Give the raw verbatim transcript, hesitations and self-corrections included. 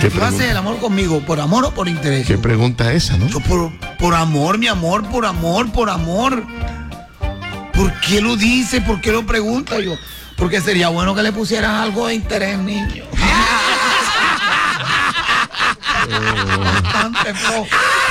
¿Qué ¿Tú haces el amor conmigo por amor o por interés? ¿Qué pregunta esa, no? Yo por, por amor, mi amor, por amor, por amor. ¿Por qué lo dice? ¿Por qué lo pregunta yo? Porque sería bueno que le pusieran algo de interés, niño. Bastante poco.